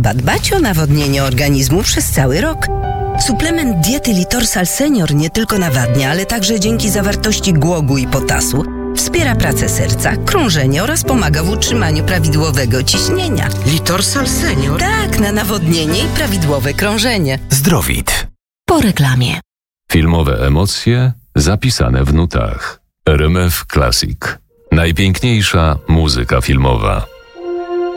trzeba dbać o nawodnienie organizmu przez cały rok. Suplement diety Litorsal Senior nie tylko nawadnia, ale także dzięki zawartości głogu i potasu wspiera pracę serca, krążenie oraz pomaga w utrzymaniu prawidłowego ciśnienia. Litorsal Senior? Tak, na nawodnienie i prawidłowe krążenie. Zdrowit. Po reklamie. Filmowe emocje zapisane w nutach. RMF Classic. Najpiękniejsza muzyka filmowa.